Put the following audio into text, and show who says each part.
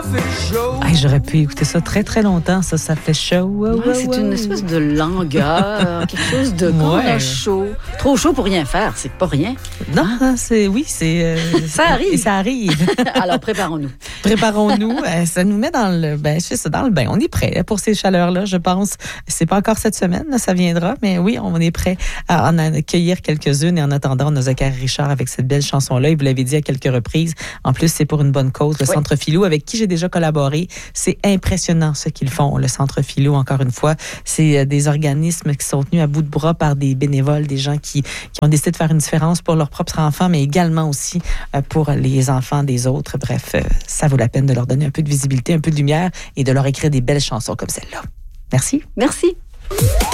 Speaker 1: Hey, j'aurais pu écouter ça très très longtemps, ça fait chaud.
Speaker 2: C'est une espèce de langueur, quelque chose de quand on a chaud. Trop chaud pour rien faire, c'est pas rien.
Speaker 1: Non, c'est
Speaker 2: ça arrive.
Speaker 1: Et ça arrive.
Speaker 2: Alors préparons-nous.
Speaker 1: Ça nous met dans le bain. On est prêt pour ces chaleurs-là, je pense. C'est pas encore cette semaine, là, ça viendra, mais oui, on est prêt à en accueillir quelques-unes. Et en attendant, on a Zachary Richard avec cette belle chanson-là. Il vous l'avait dit à quelques reprises. En plus, c'est pour une bonne cause. Le Centre Philou, avec qui j'ai déjà collaboré. C'est impressionnant ce qu'ils font, le Centre Philou, encore une fois. C'est des organismes qui sont tenus à bout de bras par des bénévoles, des gens qui ont décidé de faire une différence pour leurs propres enfants, mais également aussi pour les enfants des autres. Bref, ça vaut la peine de leur donner un peu de visibilité, un peu de lumière et de leur écrire des belles chansons comme celle-là. Merci.
Speaker 2: Merci.